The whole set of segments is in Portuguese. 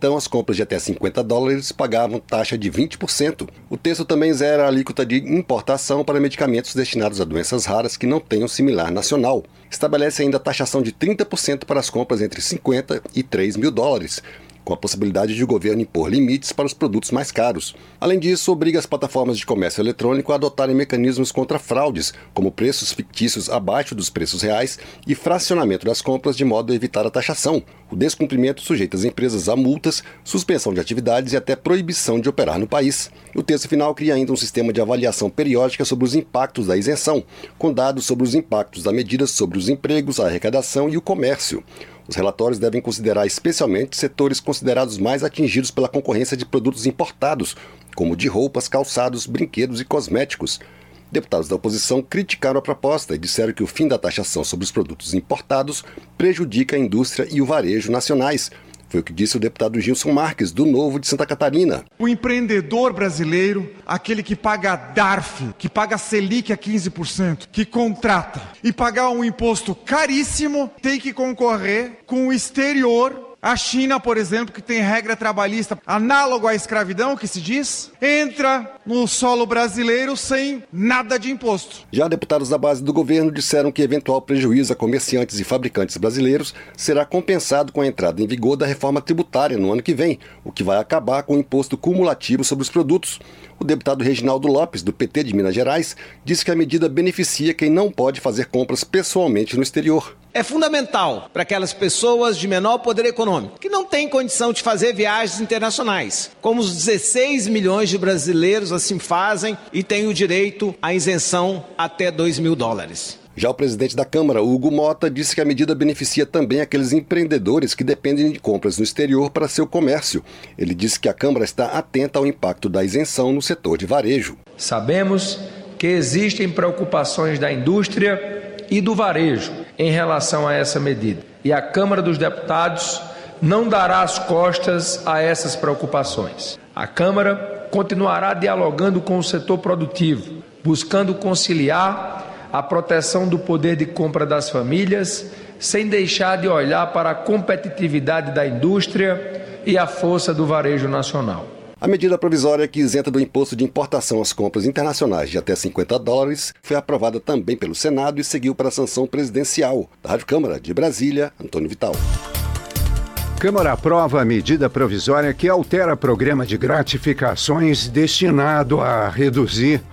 então, as compras de até $50 pagavam taxa de 20%. O texto também zera a alíquota de importação para medicamentos destinados a doenças raras que não tenham similar nacional. Estabelece ainda a taxação de 30% para as compras entre $50 e $3 mil, com a possibilidade de o governo impor limites para os produtos mais caros. Além disso, obriga as plataformas de comércio eletrônico a adotarem mecanismos contra fraudes, como preços fictícios abaixo dos preços reais e fracionamento das compras de modo a evitar a taxação. O descumprimento sujeita as empresas a multas, suspensão de atividades e até proibição de operar no país. O texto final cria ainda um sistema de avaliação periódica sobre os impactos da isenção, com dados sobre os impactos da medida sobre os empregos, a arrecadação e o comércio. Os relatórios devem considerar especialmente setores considerados mais atingidos pela concorrência de produtos importados, como de roupas, calçados, brinquedos e cosméticos. Deputados da oposição criticaram a proposta e disseram que o fim da taxação sobre os produtos importados prejudica a indústria e o varejo nacionais. Foi o que disse o deputado Gilson Marques, do Novo de Santa Catarina. O empreendedor brasileiro, aquele que paga DARF, que paga Selic a 15%, que contrata e pagar um imposto caríssimo, tem que concorrer com o exterior. A China, por exemplo, que tem regra trabalhista análogo à escravidão, que se diz, entra no solo brasileiro sem nada de imposto. Já deputados da base do governo disseram que eventual prejuízo a comerciantes e fabricantes brasileiros será compensado com a entrada em vigor da reforma tributária no ano que vem, o que vai acabar com o imposto cumulativo sobre os produtos. O deputado Reginaldo Lopes, do PT de Minas Gerais, disse que a medida beneficia quem não pode fazer compras pessoalmente no exterior. É fundamental para aquelas pessoas de menor poder econômico, que não têm condição de fazer viagens internacionais, como os 16 milhões de brasileiros assim fazem e têm o direito à isenção até $2 mil. Já o presidente da Câmara, Hugo Mota, disse que a medida beneficia também aqueles empreendedores que dependem de compras no exterior para seu comércio. Ele disse que a Câmara está atenta ao impacto da isenção no setor de varejo. Sabemos que existem preocupações da indústria e do varejo em relação a essa medida. E a Câmara dos Deputados não dará as costas a essas preocupações. A Câmara continuará dialogando com o setor produtivo, buscando conciliar a proteção do poder de compra das famílias, sem deixar de olhar para a competitividade da indústria e a força do varejo nacional. A medida provisória que isenta do imposto de importação às compras internacionais de até $50 foi aprovada também pelo Senado e seguiu para a sanção presidencial. Da Rádio Câmara de Brasília, Antônio Vital. Câmara aprova a medida provisória que altera programa de gratificações destinado a reduzir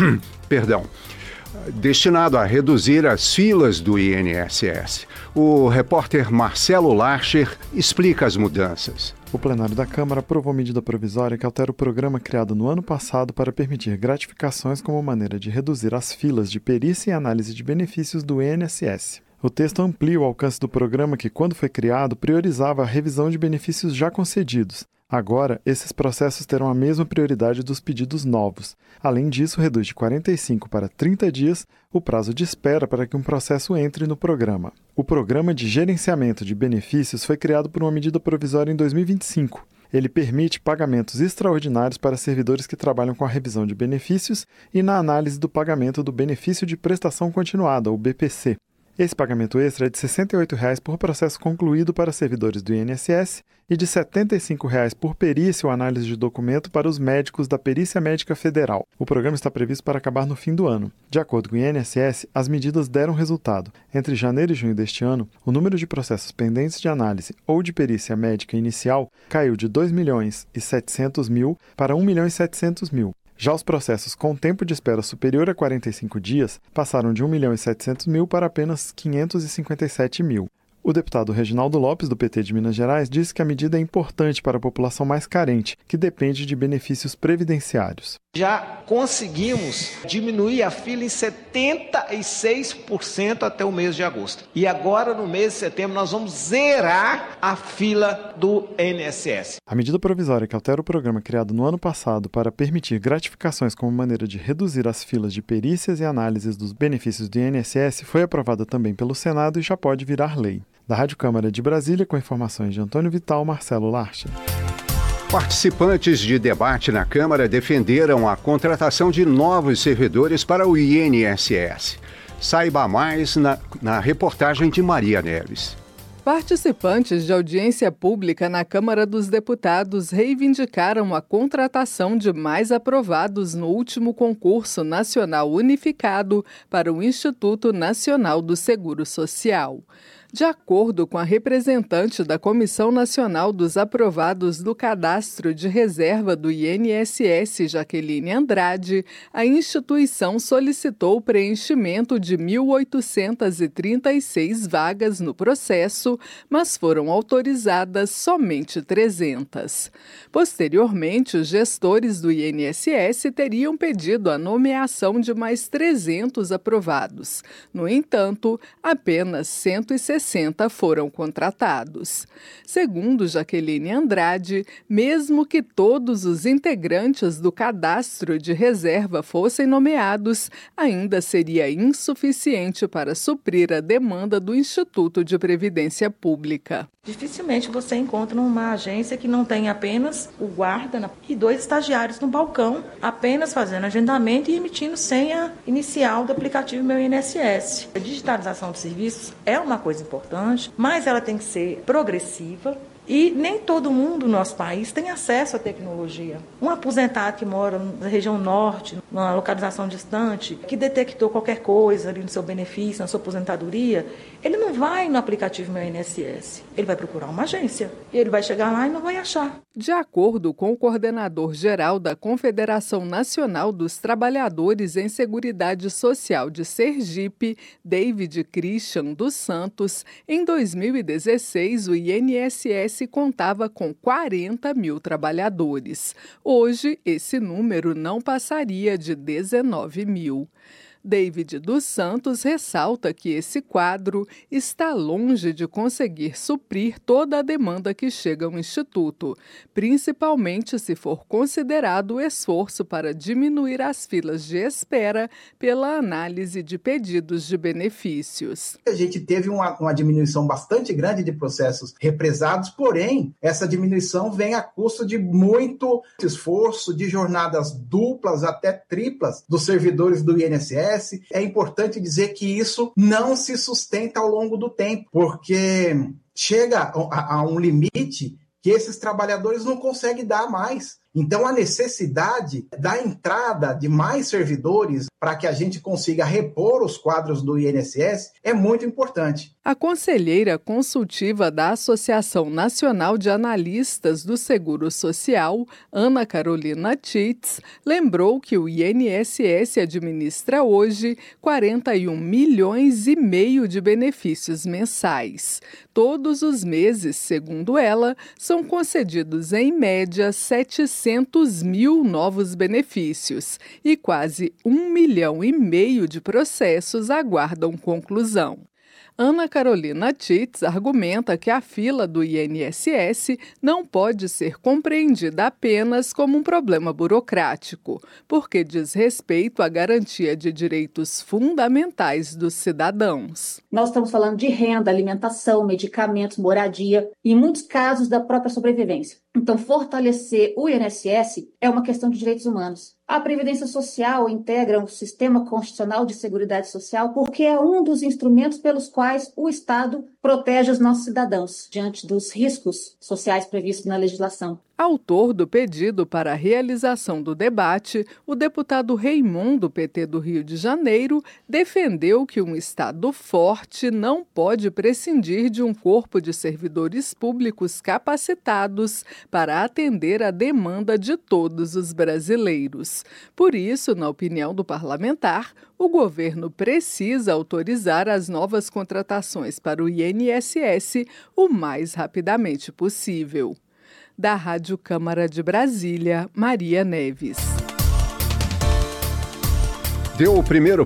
as filas do INSS. O repórter Marcelo Larcher explica as mudanças. O plenário da Câmara aprovou medida provisória que altera o programa criado no ano passado para permitir gratificações como maneira de reduzir as filas de perícia e análise de benefícios do INSS. O texto amplia o alcance do programa que, quando foi criado, priorizava a revisão de benefícios já concedidos. Agora, esses processos terão a mesma prioridade dos pedidos novos. Além disso, reduz de 45 para 30 dias o prazo de espera para que um processo entre no programa. O Programa de Gerenciamento de Benefícios foi criado por uma medida provisória em 2025. Ele permite pagamentos extraordinários para servidores que trabalham com a revisão de benefícios e na análise do pagamento do Benefício de Prestação Continuada, o BPC. Esse pagamento extra é de R$ 68,00 por processo concluído para servidores do INSS e de R$ 75,00 por perícia ou análise de documento para os médicos da Perícia Médica Federal. O programa está previsto para acabar no fim do ano. De acordo com o INSS, as medidas deram resultado. Entre janeiro e junho deste ano, o número de processos pendentes de análise ou de perícia médica inicial caiu de 2.700.000 para 1.700.000. Já os processos com tempo de espera superior a 45 dias passaram de 1.700.000 para apenas 557.000. O deputado Reginaldo Lopes, do PT de Minas Gerais, disse que a medida é importante para a população mais carente, que depende de benefícios previdenciários. Já conseguimos diminuir a fila em 76% até o mês de agosto. E agora, no mês de setembro, nós vamos zerar a fila do INSS. A medida provisória que altera o programa criado no ano passado para permitir gratificações como maneira de reduzir as filas de perícias e análises dos benefícios do INSS foi aprovada também pelo Senado e já pode virar lei. Da Rádio Câmara de Brasília, com informações de Antônio Vital, Marcelo Larcher. Participantes de debate na Câmara defenderam a contratação de novos servidores para o INSS. Saiba mais na reportagem de Maria Neves. Participantes de audiência pública na Câmara dos Deputados reivindicaram a contratação de mais aprovados no último concurso nacional unificado para o Instituto Nacional do Seguro Social. De acordo com a representante da Comissão Nacional dos Aprovados do Cadastro de Reserva do INSS, Jaqueline Andrade, a instituição solicitou o preenchimento de 1.836 vagas no processo, mas foram autorizadas somente 300. Posteriormente, os gestores do INSS teriam pedido a nomeação de mais 300 aprovados. No entanto, apenas 160 foram contratados. Segundo Jaqueline Andrade, mesmo que todos os integrantes do cadastro de reserva fossem nomeados, ainda seria insuficiente para suprir a demanda do Instituto de Previdência Pública. Dificilmente você encontra uma agência que não tenha apenas o guarda e 2 estagiários no balcão, apenas fazendo agendamento e emitindo senha inicial do aplicativo Meu INSS. A digitalização de serviços é uma coisa importante, mas ela tem que ser progressiva. E nem todo mundo no nosso país tem acesso à tecnologia. Um aposentado que mora na região norte, numa localização distante, que detectou qualquer coisa ali no seu benefício, na sua aposentadoria, ele não vai no aplicativo Meu INSS. Ele vai procurar uma agência. E ele vai chegar lá e não vai achar. De acordo com o coordenador-geral da Confederação Nacional dos Trabalhadores em Seguridade Social de Sergipe, David Christian dos Santos, em 2016 o INSS contava com 40 mil trabalhadores. Hoje, esse número não passaria de 19 mil. David dos Santos ressalta que esse quadro está longe de conseguir suprir toda a demanda que chega ao Instituto, principalmente se for considerado o esforço para diminuir as filas de espera pela análise de pedidos de benefícios. A gente teve uma diminuição bastante grande de processos represados, porém, essa diminuição vem a custo de muito esforço, de jornadas duplas, até triplas, dos servidores do INSS. É importante dizer que isso não se sustenta ao longo do tempo, porque chega a um limite que esses trabalhadores não conseguem dar mais. Então, a necessidade da entrada de mais servidores para que a gente consiga repor os quadros do INSS é muito importante. A conselheira consultiva da Associação Nacional de Analistas do Seguro Social, Ana Carolina Titz, lembrou que o INSS administra hoje 41,5 milhões de benefícios mensais. Todos os meses, segundo ela, são concedidos em média 700 mil novos benefícios e quase 1,5 milhão de processos aguardam conclusão. Ana Carolina Titz argumenta que a fila do INSS não pode ser compreendida apenas como um problema burocrático, porque diz respeito à garantia de direitos fundamentais dos cidadãos. Nós estamos falando de renda, alimentação, medicamentos, moradia e, em muitos casos, da própria sobrevivência. Então, fortalecer o INSS é uma questão de direitos humanos. A Previdência Social integra um sistema constitucional de seguridade social porque é um dos instrumentos pelos quais o Estado protege os nossos cidadãos diante dos riscos sociais previstos na legislação. Autor do pedido para a realização do debate, o deputado Raimundo, do PT do Rio de Janeiro, defendeu que um Estado forte não pode prescindir de um corpo de servidores públicos capacitados para atender a demanda de todos os brasileiros. Por isso, na opinião do parlamentar, o governo precisa autorizar as novas contratações para o INSS o mais rapidamente possível. Da Rádio Câmara de Brasília, Maria Neves. Deu o primeiro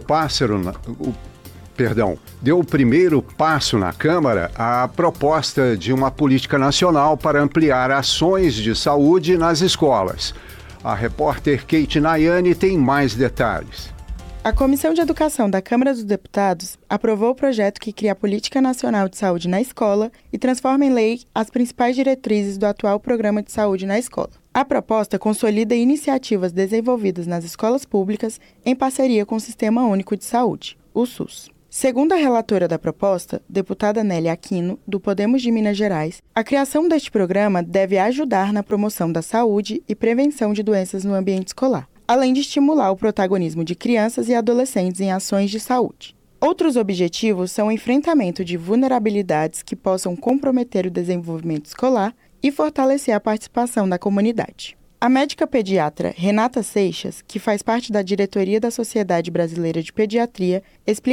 passo na Câmara a proposta de uma política nacional para ampliar ações de saúde nas escolas. A repórter Kate Nayane tem mais detalhes. A Comissão de Educação da Câmara dos Deputados aprovou o projeto que cria a Política Nacional de Saúde na Escola e transforma em lei as principais diretrizes do atual Programa de Saúde na Escola. A proposta consolida iniciativas desenvolvidas nas escolas públicas em parceria com o Sistema Único de Saúde, o SUS. Segundo a relatora da proposta, deputada Nélia Aquino, do Podemos de Minas Gerais, a criação deste programa deve ajudar na promoção da saúde e prevenção de doenças no ambiente escolar, além de estimular o protagonismo de crianças e adolescentes em ações de saúde. Outros objetivos são o enfrentamento de vulnerabilidades que possam comprometer o desenvolvimento escolar e fortalecer a participação da comunidade. A médica pediatra Renata Seixas, que faz parte da diretoria da Sociedade Brasileira de Pediatria, explica